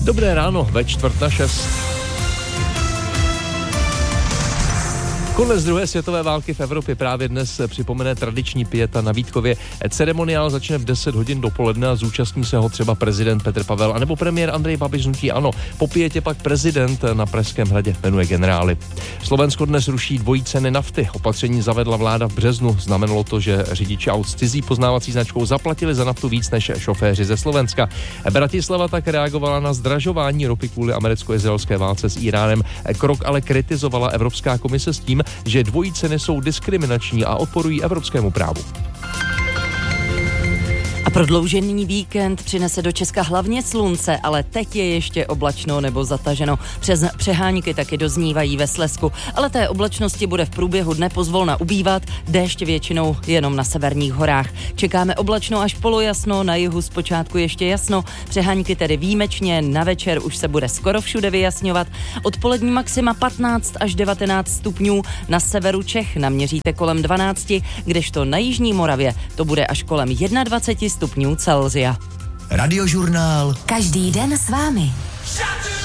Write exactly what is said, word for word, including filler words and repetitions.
Dobré ráno, ve čtvrt na šest. Konec druhé světové války v Evropě právě dnes připomene tradiční pieta na Vítkově. Ceremoniál začne v deset hodin dopoledne a zúčastní se ho třeba prezident Petr Pavel anebo premiér Andrej Babiš z hnutí ANO. Po pietě pak prezident na Pražském hradě jmenuje generály. Slovensko dnes ruší dvojí ceny nafty. Opatření zavedla vláda v březnu. Znamenalo to, že řidiči aut s cizí poznávací značkou zaplatili za naftu víc než šoféři ze Slovenska. Bratislava tak reagovala na zdražování ropy kvůli americko-izraelské válce s Íránem. Krok ale kritizovala Evropská komise s tím, že dvojí ceny jsou diskriminační a odporují evropskému právu. A prodloužený víkend přinese do Česka hlavně slunce, ale teď je ještě oblačno nebo zataženo. Přes přehánky taky doznívají ve Slezsku, ale té oblačnosti bude v průběhu dne pozvolna ubývat, déšť většinou jenom na severních horách. Čekáme oblačno až polojasno, na jihu zpočátku ještě jasno, přehánky tedy výjimečně, na večer už se bude skoro všude vyjasňovat. Odpolední maxima patnáct až devatenáct stupňů, na severu Čech naměříte kolem dvanáct, kdežto na jižní Moravě to bude až kolem dvacet jedna stupňů Celsia. Radiožurnál. Každý den s vámi.